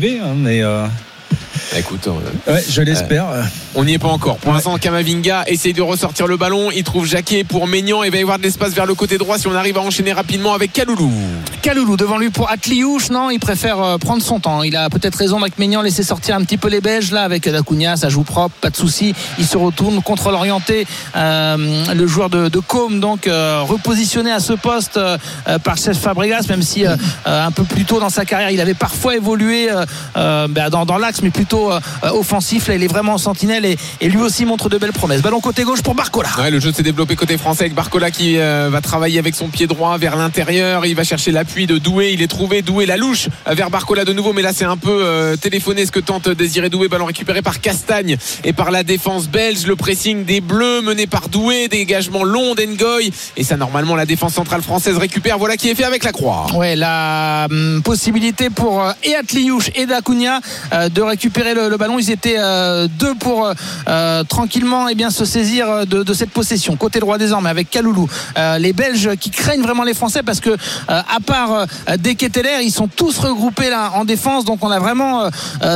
arriver, hein, mais. Écoute, je l'espère. On n'y est pas encore. Pour l'instant, Camavinga essaye de ressortir le ballon. Il trouve Jacquet pour Maignan. Il va y avoir de l'espace vers le côté droit si on arrive à enchaîner rapidement avec Kaloulou. Kaloulou devant lui pour Atliouche. Non, il préfère prendre son temps. Il a peut-être raison avec Maignan, laisser sortir un petit peu les Belges là avec Dacunia. Ça joue propre, pas de souci. Il se retourne, contrôle orienté. Le joueur de Côme donc repositionné à ce poste par Cesc Fabregas, même si un peu plus tôt dans sa carrière il avait parfois évolué dans l'axe, mais plutôt offensif. Là il est vraiment en sentinelle et lui aussi montre de belles promesses. Ballon côté gauche pour Barcola. Le jeu s'est développé côté français avec Barcola qui va travailler avec son pied droit vers l'intérieur. Il va chercher l'appui de Doué. Il est trouvé. Doué la louche vers Barcola de nouveau, mais là c'est un peu téléphoné ce que tente Désiré Doué. Ballon récupéré par Castagne et par la défense belge. Le pressing des Bleus mené par Doué, dégagement long d'Ngoy, et ça normalement la défense centrale française récupère. Voilà qui est fait avec la croix. La possibilité pour et Atliouche et Dacunia de récupérer le ballon. Ils étaient deux pour tranquillement se saisir de cette possession. Côté droit désormais avec Kaloulou. Les Belges qui craignent vraiment les Français parce que à part Deketeler, ils sont tous regroupés là en défense. Donc on a vraiment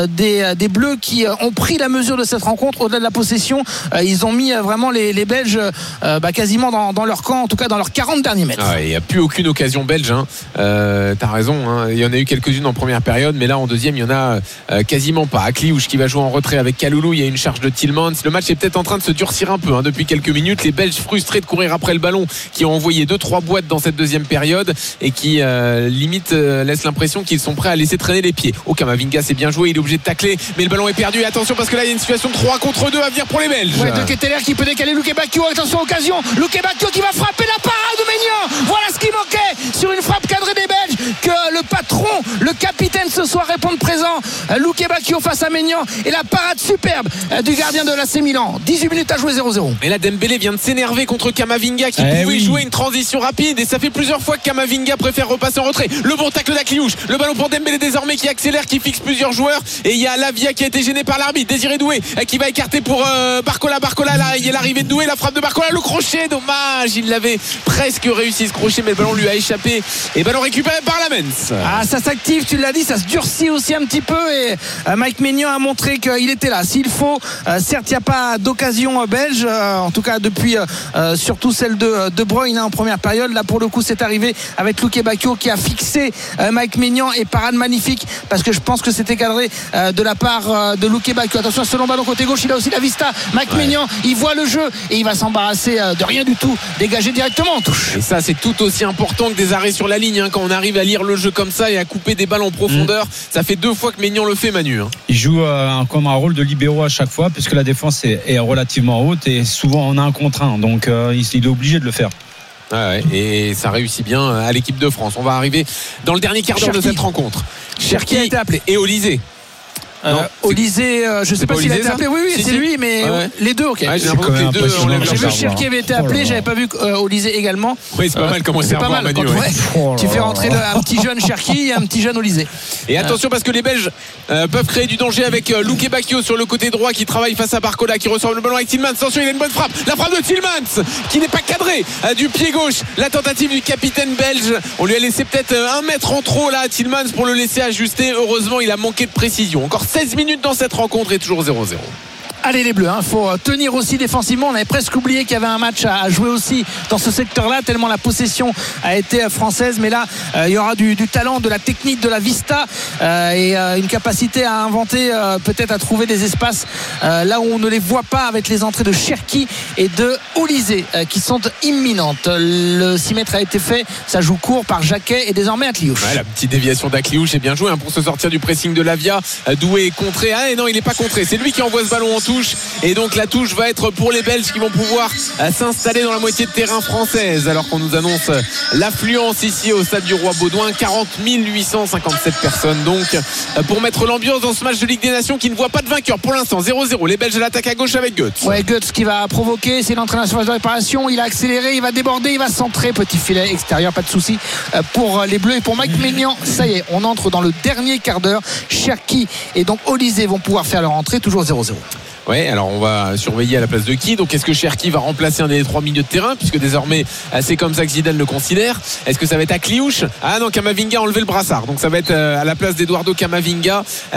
des Bleus qui ont pris la mesure de cette rencontre. Au-delà de la possession, ils ont mis vraiment les Belges quasiment dans leur camp, en tout cas dans leurs 40 derniers mètres. Il n'y a plus aucune occasion belge, t'as raison, il y en a eu quelques-unes en première période, mais là en deuxième il y en a quasiment pas. Atliouche qui va jouer en retrait avec Kaloulou. Il y a une charge de Tillmans. Le match est peut-être en train de se durcir un peu depuis quelques minutes. Les Belges frustrés de courir après le ballon, qui ont envoyé 2-3 boîtes dans cette deuxième période et qui limite laissent l'impression qu'ils sont prêts à laisser traîner les pieds. Camavinga c'est bien joué, il est obligé de tacler, mais le ballon est perdu. Attention parce que là il y a une situation de 3 contre 2 à venir pour les Belges. De Ketteler qui peut décaler Luke Bacchio. Attention, occasion, Luke Bacchio qui va frapper la parade de Maignan. Voilà ce qui manquait sur une frappe cadrée des Belges, que le patron, le capitaine ce soir réponde présent. Luke Bacchio face à Maignan et la parade superbe du gardien de l'AC Milan. 18 minutes à jouer, 0-0. Mais là Dembélé vient de s'énerver contre Camavinga qui pouvait jouer une transition rapide, et ça fait plusieurs fois que Camavinga préfère repasser en retrait. Le bon tacle d'Atliouche, le ballon pour Dembélé désormais qui accélère, qui fixe plusieurs joueurs, et il y a Lavia qui a été gêné par l'arbitre. Désiré Doué qui va écarter pour Barcola. Là il y a l'arrivée de Doué, la frappe de Barcola, le crochet, dommage, il l'avait presque réussi ce crochet, mais le ballon lui a échappé, et ballon récupéré par Lamens. Ça s'active, tu l'as dit, ça se durcit aussi un petit peu, et Mike Maignan a montré qu'il était là s'il faut. Certes il n'y a pas d'occasion belge, en tout cas depuis surtout celle de De Bruyne en première période. Là pour le coup c'est arrivé avec Luke Bacchio qui a fixé Mike Maignan, et parade magnifique parce que je pense que c'était cadré de la part de Luke Bacchio. Attention, ce long ballon côté gauche, il a aussi la vista. Mike Maignan, il voit le jeu et il va s'embarrasser de rien du tout, dégager directement en touche. Et ça c'est tout aussi important que des arrêts sur la ligne, quand on arrive à lire le jeu comme ça et à couper des balles en profondeur. Ça fait 2 fois que Maignan le fait, Manu. Il joue comme un rôle de libéraux à chaque fois puisque la défense est relativement haute et souvent on a un contre un, donc il est obligé de le faire. Et ça réussit bien à l'équipe de France. On va arriver dans le dernier quart d'heure de cette rencontre. Cherki a été appelé. Et Olysée. Olysée, je sais pas s'il a été appelé. Oui, c'est lui, mais les deux, ok. J'ai vu Cherki avait été appelé, j'avais pas vu Olysée également. Oui, c'est pas mal comment c'est pas mal, Manu. Tu fais rentrer un petit jeune Cherki et un petit jeune Olysée. Et attention parce que les Belges peuvent créer du danger avec Luke Bacchio sur le côté droit qui travaille face à Barcola, qui reçoit le ballon avec Tillmans. Attention, il a une bonne frappe. La frappe de Tillmans qui n'est pas cadrée du pied gauche. La tentative du capitaine belge. On lui a laissé peut-être 1 mètre en trop là, Tillmans, pour le laisser ajuster. Heureusement, il a manqué de précision. Encore 16 minutes dans cette rencontre et toujours 0-0. Allez les Bleus, faut tenir aussi défensivement. On avait presque oublié qu'il y avait un match à jouer aussi dans ce secteur-là, tellement la possession a été française. Mais là, il y aura du talent, de la technique, de la vista et une capacité à inventer, peut-être à trouver des espaces là où on ne les voit pas, avec les entrées de Cherki et de Olysée qui sont imminentes. Le 6 mètres a été fait, ça joue court par Jacquet et désormais Atliouche. La petite déviation d'Atliouche est bien jouée pour se sortir du pressing de Lavia. Doué est contré. Et non, il n'est pas contré, c'est lui qui envoie ce ballon en touche, et donc la touche va être pour les Belges qui vont pouvoir s'installer dans la moitié de terrain française, alors qu'on nous annonce l'affluence ici au stade du Roi Baudouin, 40 857 personnes donc pour mettre l'ambiance dans ce match de Ligue des Nations qui ne voit pas de vainqueur pour l'instant. 0-0, les Belges à l'attaque à gauche avec Götze. Götze qui va provoquer, c'est l'entraîneur sur de réparation, il a accéléré, il va déborder, il va centrer, petit filet extérieur, pas de souci pour les Bleus. Et pour Mike Maignan, ça y est, on entre dans le dernier quart d'heure. Cherki et donc Olysée vont pouvoir faire leur entrée, toujours 0-0. Alors on va surveiller à la place de qui. Donc est-ce que Cherki va remplacer un des 3 milieux de terrain, puisque désormais c'est comme ça que Zidane le considère. Est-ce que ça va être Atliouche? Non, Camavinga a enlevé le brassard, donc ça va être à la place d'Eduardo Camavinga.